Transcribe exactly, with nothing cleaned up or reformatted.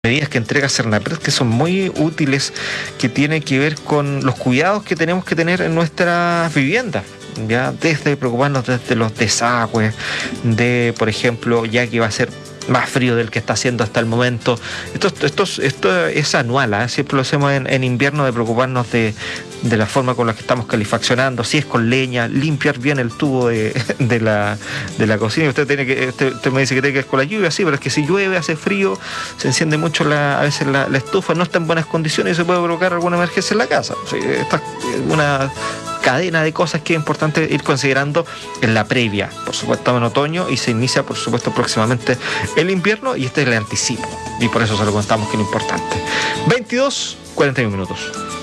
medidas que entrega Cernapred que son muy útiles, que tienen que ver con los cuidados que tenemos que tener en nuestras viviendas, ya desde preocuparnos desde los desagües, de por ejemplo, ya que va a ser más frío del que está haciendo hasta el momento. Esto, esto, esto es anual, ¿eh? Siempre lo hacemos en, en invierno, de preocuparnos de, de la forma con la que estamos calefaccionando, si es con leña, limpiar bien el tubo de, de, la, de la cocina. Usted tiene que, usted, usted me dice que tiene que ver con la lluvia, sí, pero es que si llueve, hace frío, se enciende mucho la, a veces la, la estufa, no está en buenas condiciones y se puede provocar alguna emergencia en la casa. O sea, esta es una cadena de cosas que es importante ir considerando en la previa. Por supuesto, estamos en otoño y se inicia, por supuesto, próximamente el invierno, y este es el anticipo, y por eso se lo contamos, que es lo importante. veintidós, cuarenta y uno minutos.